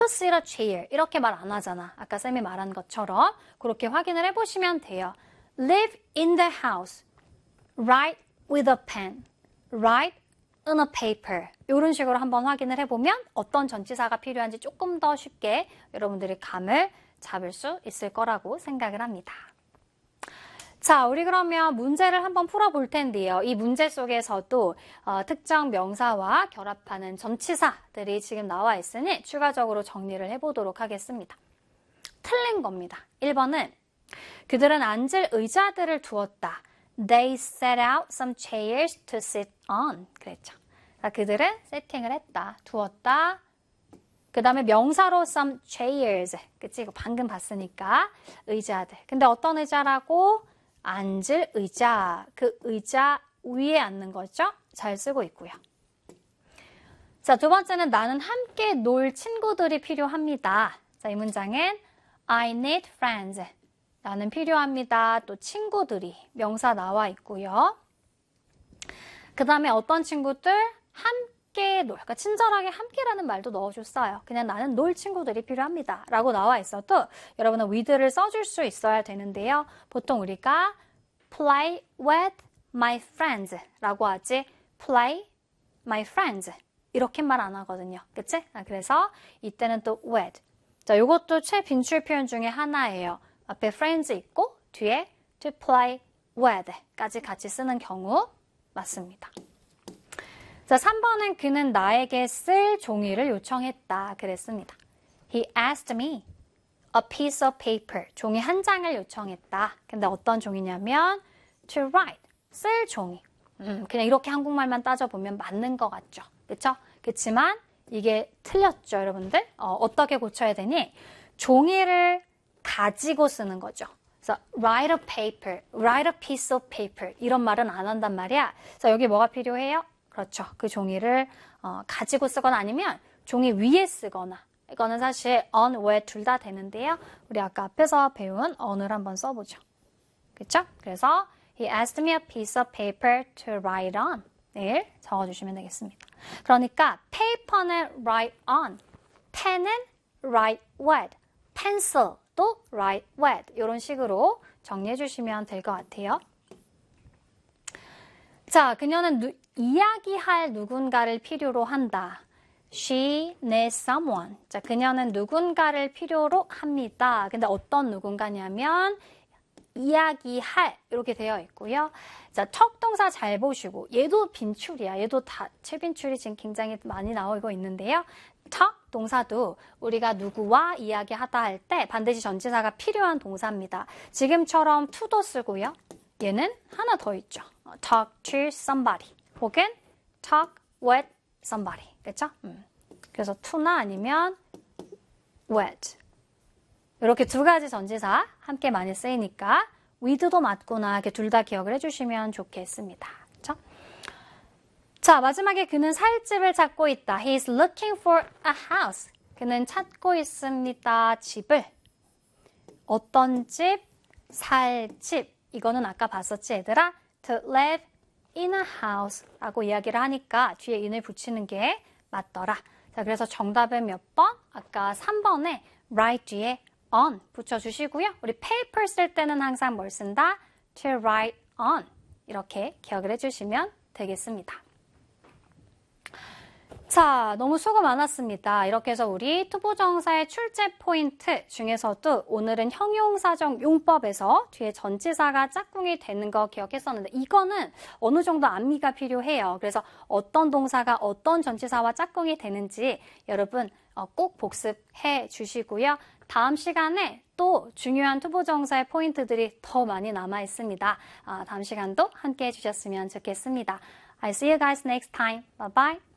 sit a chair 이렇게 말 안 하잖아. 아까 쌤이 말한 것처럼 그렇게 확인을 해보시면 돼요. live in the house, write with a pen, write in a paper 이런 식으로 한번 확인을 해보면 어떤 전치사가 필요한지 조금 더 쉽게 여러분들이 감을 잡을 수 있을 거라고 생각을 합니다. 자, 우리 그러면 문제를 한번 풀어볼 텐데요. 이 문제 속에서도 특정 명사와 결합하는 전치사들이 지금 나와 있으니 추가적으로 정리를 해보도록 하겠습니다. 틀린 겁니다. 1번은 그들은 앉을 의자들을 두었다. They set out some chairs to sit on. 그랬죠. 그들은 세팅을 했다, 두었다. 그 다음에 명사로 some chairs. 그치? 이거 방금 봤으니까 의자들. 근데 어떤 의자라고? 앉을 의자, 그 의자 위에 앉는 거죠? 잘 쓰고 있고요. 자, 두 번째는 나는 함께 놀 친구들이 필요합니다. 자, 이 문장은 I need friends. 나는 필요합니다. 또 친구들이 명사 나와 있고요. 그 다음에 어떤 친구들? 함께 놀. 그러니까 친절하게 함께라는 말도 넣어줬어요. 그냥 나는 놀 친구들이 필요합니다. 라고 나와 있어도 여러분은 with를 써줄 수 있어야 되는데요. 보통 우리가 play with my friends 라고 하지 play my friends 이렇게 말 안 하거든요. 그치? 그래서 이때는 또 with. 자, 요것도 최빈출 표현 중에 하나예요. 앞에 friends 있고 뒤에 to play with 까지 같이 쓰는 경우 맞습니다. 자, 3번은 그는 나에게 쓸 종이를 요청했다 그랬습니다. He asked me a piece of paper. 종이 한 장을 요청했다. 근데 어떤 종이냐면 to write. 쓸 종이. 그냥 이렇게 한국말만 따져보면 맞는 것 같죠. 그쵸? 그치만 이게 틀렸죠, 여러분들? 어떻게 고쳐야 되니? 종이를 가지고 쓰는 거죠. 그래서 write a paper, write a piece of paper 이런 말은 안 한단 말이야. 자, 여기 뭐가 필요해요? 그렇죠. 그 종이를 가지고 쓰거나 아니면 종이 위에 쓰거나 이거는 사실 on, where 둘 다 되는데요. 우리 아까 앞에서 배운 on을 한번 써보죠. 그렇죠? 그래서 he asked me a piece of paper to write on. 네, 적어주시면 되겠습니다. 그러니까 paper는 write on, pen은 write with, pencil도 write with 이런 식으로 정리해 주시면 될 것 같아요. 자, 그녀는 이야기할 누군가를 필요로 한다. She needs someone. 자, 그녀는 누군가를 필요로 합니다. 근데 어떤 누군가냐면 이야기할 이렇게 되어 있고요. 자, 척동사 잘 보시고 얘도 빈출이야. 얘도 다 최빈출이 지금 굉장히 많이 나오고 있는데요. 척 동사도 우리가 누구와 이야기하다 할 때 반드시 전치사가 필요한 동사입니다. 지금처럼 to도 쓰고요. 얘는 하나 더 있죠. talk to somebody 혹은 talk with somebody. 그렇죠? 그래서 to나 아니면 with 이렇게 두 가지 전치사 함께 많이 쓰이니까 with도 맞구나 이렇게 둘 다 기억을 해주시면 좋겠습니다. 그렇죠? 자, 마지막에 그는 살 집을 찾고 있다. He is looking for a house. 그는 찾고 있습니다. 집을. 어떤 집? 살 집. 이거는 아까 봤었지 얘들아? To live in a house 라고 이야기를 하니까 뒤에 in을 붙이는 게 맞더라. 자, 그래서 정답은 몇 번? 아까 3번에 write 뒤에 on 붙여주시고요. 우리 paper 쓸 때는 항상 뭘 쓴다? To write on 이렇게 기억을 해주시면 되겠습니다. 자, 너무 수고 많았습니다. 이렇게 해서 우리 투부정사의 출제 포인트 중에서도 오늘은 형용사적 용법에서 뒤에 전치사가 짝꿍이 되는 거 기억했었는데 이거는 어느 정도 암기가 필요해요. 그래서 어떤 동사가 어떤 전치사와 짝꿍이 되는지 여러분 꼭 복습해 주시고요. 다음 시간에 또 중요한 투부정사의 포인트들이 더 많이 남아 있습니다. 다음 시간도 함께 해주셨으면 좋겠습니다. I'll see you guys next time. Bye bye.